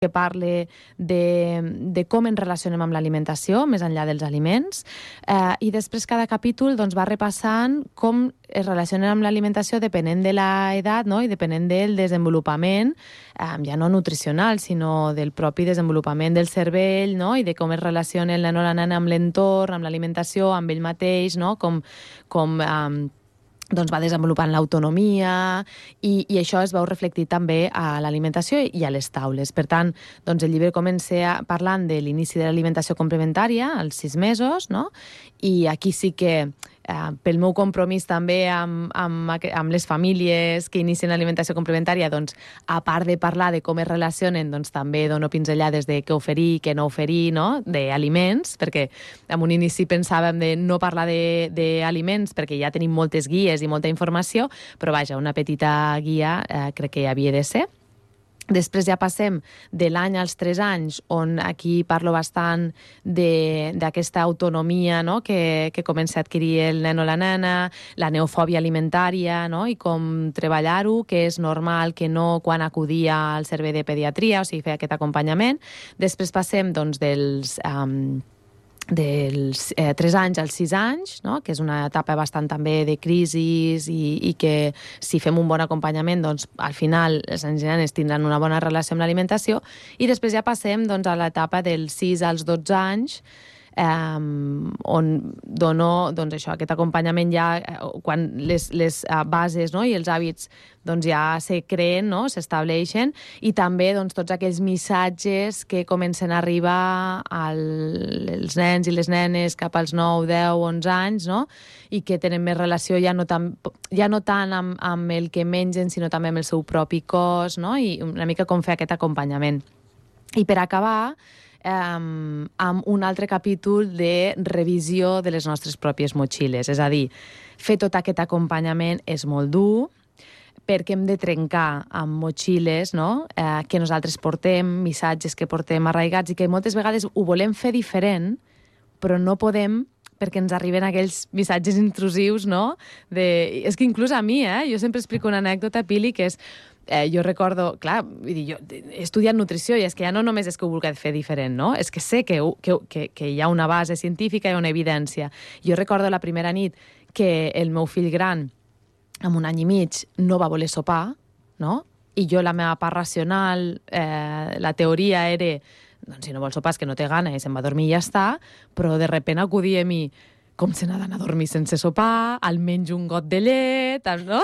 que parla de com ens relacionem amb l'alimentació, més enllà dels aliments, i després cada capítol doncs, va repassant com es relacionen amb l'alimentació depenent de l'edat, no? I depenent del desenvolupament, ja no nutricional, sinó del propi desenvolupament del cervell, no? I de com es relaciona el nen o la nena amb l'entorn, amb l'alimentació, amb ell mateix, no? Com doncs va desenvolupant l'autonomia i això es veu reflectit també a l'alimentació i a les taules. Per tant, doncs el llibre comença parlant de l'inici de l'alimentació complementària, als 6 mesos, no? I aquí sí que, pel meu compromís també amb les famílies que inicien l'alimentació complementària, doncs, a part de parlar de com es relacionen, doncs també dono pinzellades de què oferir, què no oferir, no? D'aliments, perquè en un inici pensàvem de no parlar d'aliments perquè ja tenim moltes guies i molta informació, però vaja, una petita guia crec que havia de ser. Després ja passem de l'any als 3 anys, on aquí parlo bastant d'aquesta autonomia, no? que comença a adquirir el nen o la nena, la neofòbia alimentària, no? I com treballar-ho, que és normal que no quan acudia al servei de pediatria, o sigui, fer aquest acompanyament. Després passem doncs, dels 3 anys als 6 anys, no? Que és una etapa bastant també de crisis i que si fem un bon acompanyament, doncs al final els nens i nenes tindran una bona relació amb l'alimentació, i després ja passem doncs, a l'etapa dels 6 als 12 anys, on dono doncs, això, aquest acompanyament ja quan les bases, no? I els hàbits doncs, ja se creen, no? S'estableixen, i també doncs, tots aquells missatges que comencen a arribar als nens i les nenes cap als 9, 10, 11 anys, no? I que tenen més relació ja no tant amb el que mengen, sinó també amb el seu propi cos, no? I una mica com fer aquest acompanyament. I per acabar, amb un altre capítol de revisió de les nostres pròpies motxilles. És a dir, fer tot aquest acompanyament és molt dur, perquè hem de trencar amb motxilles, no? Que nosaltres portem, missatges que portem arraigats i que moltes vegades ho volem fer diferent, però no podem perquè ens arriben aquells missatges intrusius, no? És que inclús a mi, jo sempre explico una anècdota, Pili, que és jo recordo, clar, jo he estudiat nutrició i és que ja no només és que ho vulgui fer diferent, no? És que sé que hi ha una base científica i una evidència. Jo recordo la primera nit que el meu fill gran, amb 1 any i mig, no va voler sopar, no? I jo, la meva part racional, la teoria era, doncs si no vol sopar és que no té gana i se'n va dormir i ja està, però de sobte acudia a mi, com se n'ha d'anar a dormir sense sopar, almenys un got de llet, no?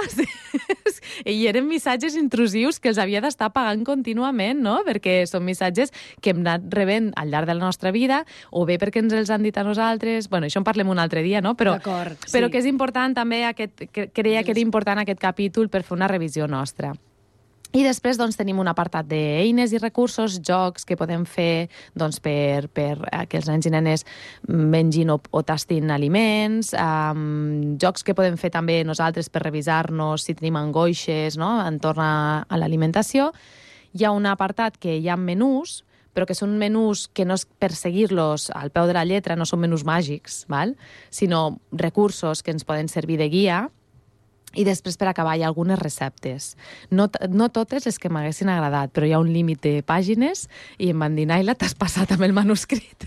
I eren missatges intrusius que els havia d'estar pagant contínuament, no? Perquè són missatges que hem anat rebent al llarg de la nostra vida, o bé perquè ens els han dit a nosaltres, bueno, això en parlem un altre dia, no? Però que és important també, creia que era important aquest capítol per fer una revisió nostra. I després doncs, tenim un apartat d'eines i recursos, jocs que podem fer doncs, per que els nens i nenes mengin o tastin aliments, jocs que podem fer també nosaltres per revisar-nos si tenim angoixes, no? Entorn a l'alimentació. Hi ha un apartat que hi ha menús, però que són menús que no és per seguir-los al peu de la lletra, no són menús màgics, val? Sinó recursos que ens poden servir de guia. I després, per acabar, hi ha algunes receptes. No totes les que m'haguessin agradat, però hi ha un límit de pàgines i em van dir, Naila, t'has passat amb el manuscrit.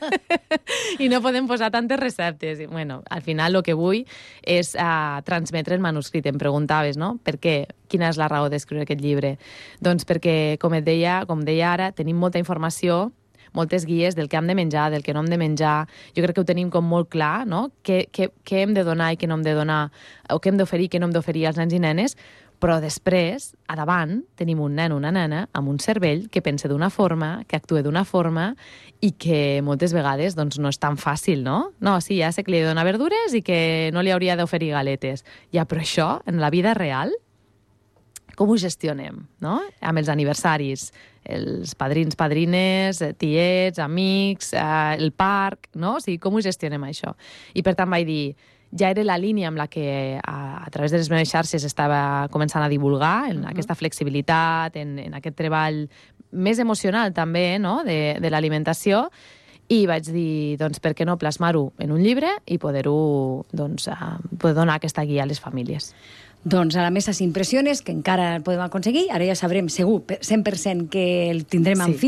I no podem posar tantes receptes. I, bueno, al final el que vull és transmetre el manuscrit. Em preguntaves, no? Per què? Quina és la raó d'escriure aquest llibre? Doncs perquè, com deia ara, tenim molta informació, moltes guies del que hem de menjar, del que no hem de menjar. Jo crec que ho tenim com molt clar, no? Què hem de donar i què no hem de donar, o què hem d'oferir i què no hem d'oferir als nens i nenes, però després, a davant, tenim un nen o una nena amb un cervell que pensa d'una forma, que actua d'una forma i que moltes vegades doncs, no és tan fàcil, no? No, sí, ja sé que li he de donar verdures i que no li hauria d'oferir galetes. Ja, però això, en la vida real, com ho gestionem, no? Amb els aniversaris, els padrins, padrines, tiets, amics, el parc, no? O sigui, com ho gestionem això? I per tant vaig dir, ja era la línia amb la que a través de les meves xarxes estava començant a divulgar, en aquesta flexibilitat, en aquest treball més emocional també, no? De l'alimentació, I vaig dir, doncs, per què no plasmar-ho en un llibre i poder-ho, doncs, poder donar aquesta guia a les famílies. Doncs a la Mesa s'impressiones, que encara el podem aconseguir. Ara ja sabrem segur, 100% que el tindrem en